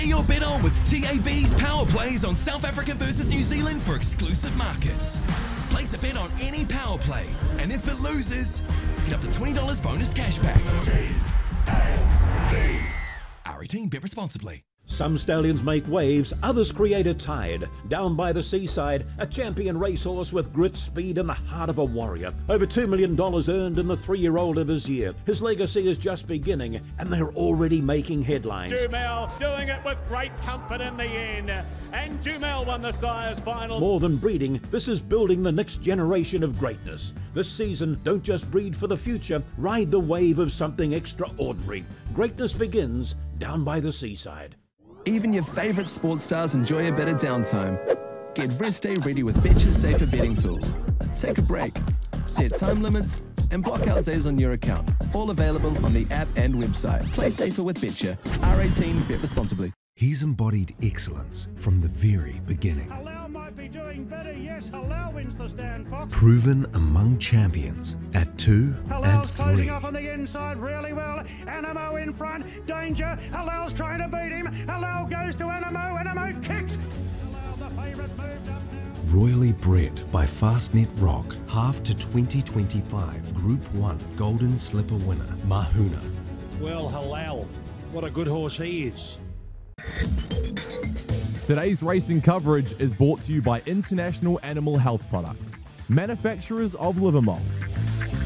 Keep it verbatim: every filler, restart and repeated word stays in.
your bet on with T A B's Power Plays on South Africa versus New Zealand for exclusive markets. Place a bet on any power play, and if it loses, get up to twenty dollars bonus cashback. T A B. R eighteen, bet responsibly. Some stallions make waves, others create a tide. Down by the seaside, a champion racehorse with grit, speed and the heart of a warrior. Over two million dollars earned in the three-year-old of his year. His legacy is just beginning, and they're already making headlines. Jumel doing it with great comfort in the end. And Jumel won the Sires final. More than breeding, this is building the next generation of greatness. This season, don't just breed for the future, ride the wave of something extraordinary. Greatness begins down by the seaside. Even your favourite sports stars enjoy a bit of downtime. Get rest day ready with Betcha's safer betting tools. Take a break, set time limits, and block out days on your account. All available on the app and website. Play safer with Betcha. R eighteen, bet responsibly. He's embodied excellence from the very beginning. Halal might be doing better. Yes, Halal wins the stand, Fox. Proven among champions at two and Halal's three. closing off on the inside really well. Animo in front. Danger. Halal's trying to beat him. Halal goes to Animo. Animo kicks. Halal, the favourite, moved up now. Royally bred by Fastnet Rock, half to twenty twenty-five Group one Golden Slipper winner, Mahuna. Well, Halal, what a good horse he is. Today's racing coverage is brought to you by International Animal Health Products, manufacturers of Livermol.